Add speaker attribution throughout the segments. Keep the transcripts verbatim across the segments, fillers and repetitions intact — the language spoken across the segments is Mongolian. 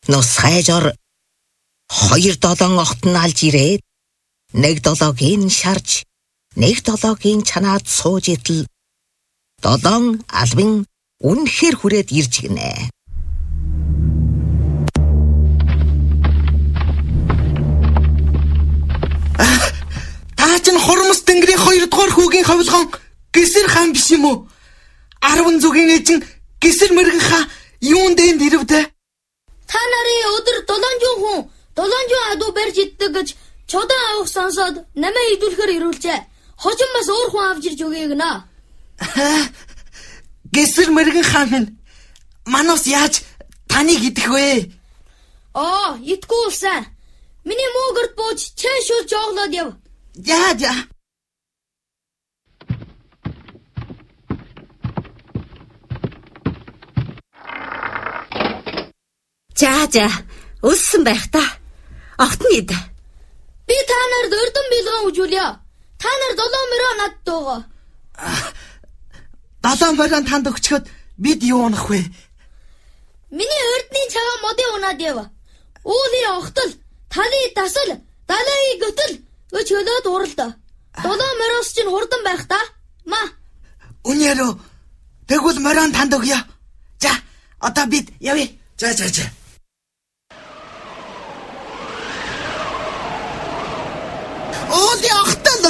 Speaker 1: Нусгай жор хоёр долоон огт нь алж ирээд нэг долоогийн шарж нэг долоогийн чанаад сууж идэл долоон албан үнэхээр хүрээд ирж гинэ.
Speaker 2: Та чинь Хормос тэнгэрийн хоёрдугаар хүүгийн ховлгон Гисэр хаан биш юм уу? Арван зүгийн ээжин Гисэр мэргэн хаа юунд энд ирвдэ?
Speaker 3: Та нарын өдөр долоонжин хүн долоонжин адуу барьж иддэг гэж чодон авах сонсоод намайг идүүлэхээр ирүүлжээ. Хожим бас өөр хүн авч ирж өгье гэнэ.
Speaker 2: Гисэр мэргэн хаан минь манус яаж таныг идэх вэ?
Speaker 3: Аа, идгүй улсаа. Миний муугэрд бууж чэшүүл жооглоод яв.
Speaker 2: Яа яа.
Speaker 4: За за, өссөн байх та. Огт нь ид.
Speaker 3: Би та нарт өрдөн билгэн үжүүлье. Та нар долоон мөрөө надд дуугаа.
Speaker 2: Долоон мөрөө танд өгчөхөд бид юу унах вэ?
Speaker 3: Миний өрдний цагаан модын унаад яв. Уулийн охтол, таны дасал, далайн göтөл өч хөлөөд уралда. Долоон мөрөөс чинь хурдан байх та. Ма.
Speaker 2: Үнээрөө тэгвэл мөрөө танд өгье. За, одоо бид явъя.
Speaker 5: За за за.
Speaker 2: Оли охтол.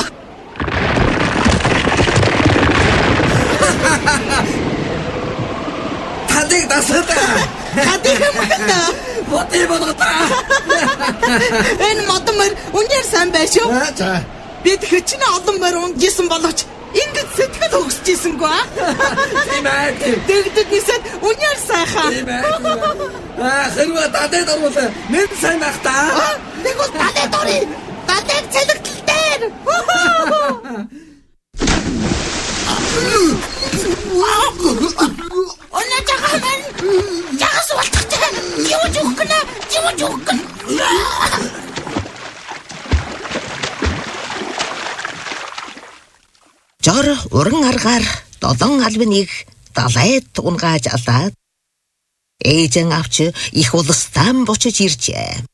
Speaker 5: Тадыг дасаад.
Speaker 2: Тадыг мөхөндө.
Speaker 5: Боти болготраа.
Speaker 2: Энэ модмор үнээр сайн байш юу?
Speaker 5: За.
Speaker 2: Бид хэчнэ олон мөр унгийсэн боловч ингэж сэтгэл өгсөжсөнгөө аа.
Speaker 5: Тийм ээ.
Speaker 2: Дэгдэд нисэд үнээр сайхан.
Speaker 5: Тийм ээ. Аа, хэрвээ тадад орвол нэг сайн байх та.
Speaker 2: Тэгвэл тадад оръё. Тадад цэлэгтэл дээр. Оноо жахан. Жагас болчихжээ. Юу ч өгөх гэнэ. Юу ч өгөх гэнэ.
Speaker 1: Жор уран аргаар долоон албаныг далайд унгааж алаад ээжэн авч их улстан бочиж иржээ.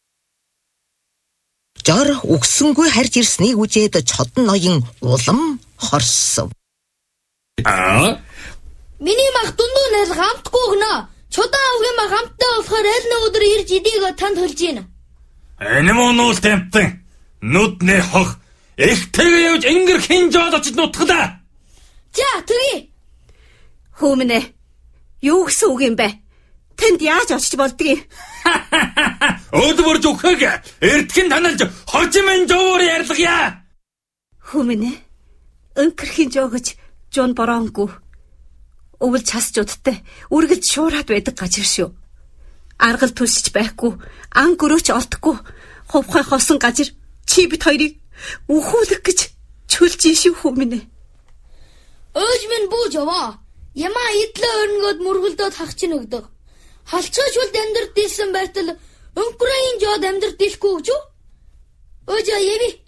Speaker 1: Жор үгсэнгүй харж ирснийг үжээд чодон ноён улам хорсов.
Speaker 5: Аа?
Speaker 3: Миний мах дундуу нэр гамтгүй гэнэ. Чодон авгийн мах гамттай болохоор аль нэг өдөр ирж идийг танд хөлж гинэ.
Speaker 6: Энэ мөнүүл тэмтэн нүдний хох их тэгээ явж ингэр хинжоод очиж нутгалаа.
Speaker 3: За тэгье.
Speaker 4: Хүмнэ. Юу гэсэн үг юм бэ? Тэнд яаж очиж болдгийг?
Speaker 6: Өдөрж өгөхөг эрдхэн таналж хожимын жоор ярьлагя.
Speaker 4: Хүмнэ. Өнкөрхийн жоогож жон боронгүй. Өвөл час жудтай үргэлж шуураад байдаг гажир шүү. Аргал түлсэж байхгүй, ан гөрөөч олдохгүй, хувхай хосон гажир чи бит хоёрыг үхүүлэх гэж чүлж шүү хүмнэ.
Speaker 3: Өөж минь бууж аваа. Ямаа идлээ өрнгөд мөргөлдөөд хагчин өгдөг. Халчгаачулд амьдрт дийлсэн байтал өнкрийн жоод амьдрт дийлэхгүй гэж юу? Өөж яви.